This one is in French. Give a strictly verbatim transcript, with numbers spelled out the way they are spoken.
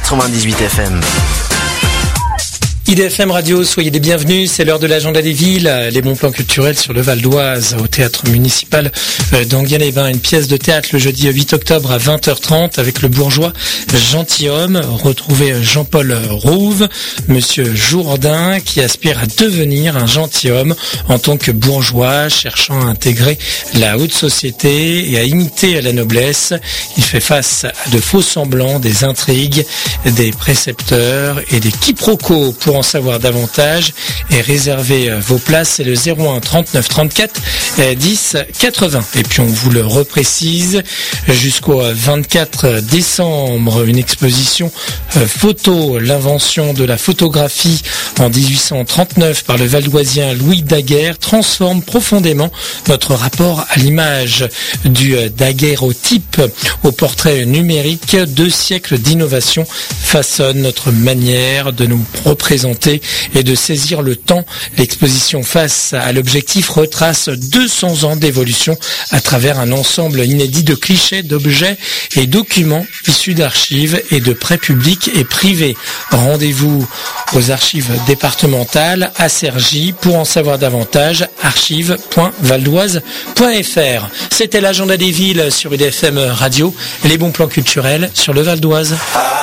quatre-vingt-dix-huit F M. I D F M Radio, soyez les bienvenus, c'est l'heure de l'agenda des villes, les bons plans culturels sur le Val d'Oise, au théâtre municipal d'Enghien-les-Bains, une pièce de théâtre le jeudi huit octobre à vingt heures trente avec le bourgeois gentilhomme. Retrouvez Jean-Paul Rouve, monsieur Jourdain, qui aspire à devenir un gentilhomme en tant que bourgeois, cherchant à intégrer la haute société et à imiter la noblesse. Il fait face à de faux semblants, des intrigues, des précepteurs et des quiproquos. Pour en savoir davantage et réserver vos places, c'est le zéro un trente-neuf trente-quatre dix quatre-vingts. Et puis on vous le reprécise, jusqu'au vingt-quatre décembre, une exposition photo, l'invention de la photographie en dix-huit cent trente-neuf par le valdoisien Louis Daguerre transforme profondément notre rapport à l'image. Du daguerréotype au portrait numérique, deux siècles d'innovation façonnent notre manière de nous représenter et de saisir le temps. L'exposition face à l'objectif retrace deux cents ans d'évolution à travers un ensemble inédit de clichés, d'objets et documents issus d'archives et de prêts publics et privés. Rendez-vous aux archives départementales à Cergy pour en savoir davantage. archives point valdoise point f r. C'était l'agenda des villes sur I D F M Radio, les bons plans culturels sur le Val d'Oise.